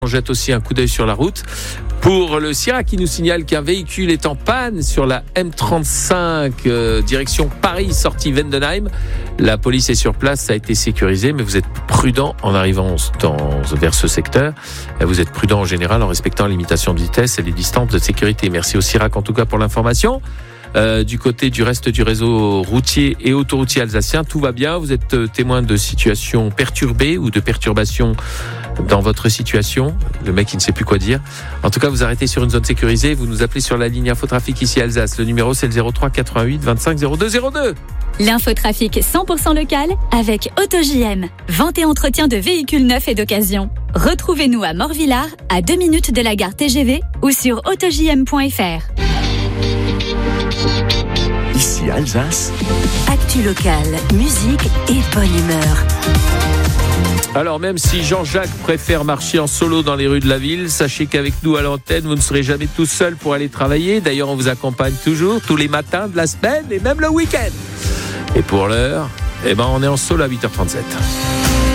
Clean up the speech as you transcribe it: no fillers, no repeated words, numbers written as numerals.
On jette aussi un coup d'œil sur la route. Pour le Sierra qui nous signale qu'un véhicule est en panne sur la M35 direction Paris, sortie Vendenheim. La police est sur place, ça a été sécurisé, mais vous êtes prudent en arrivant vers ce secteur. Vous êtes prudent en général en respectant les limitations de vitesse et les distances de sécurité. Merci au Sierra en tout cas pour l'information. Du côté du reste du réseau routier et autoroutier alsacien, tout va bien. Vous êtes témoin de situations perturbées ou de perturbations dans votre situation. Le mec, il ne sait plus quoi dire. En tout cas, vous arrêtez sur une zone sécurisée. Vous nous appelez sur la ligne Infotrafic ici à Alsace. Le numéro, c'est le 03 88 25 02 02. L'infotrafic 100% local avec AutoJM. Vente et entretien de véhicules neufs et d'occasion. Retrouvez-nous à Morvillard, à 2 minutes de la gare TGV ou sur autojm.fr. Ici Alsace. Actu local, musique et bonne humeur. Alors même si Jean-Jacques préfère marcher en solo dans les rues de la ville, sachez qu'avec nous à l'antenne, vous ne serez jamais tout seul pour aller travailler. D'ailleurs, on vous accompagne toujours, tous les matins de la semaine et même le week-end. Et pour l'heure, on est en solo à 8h37.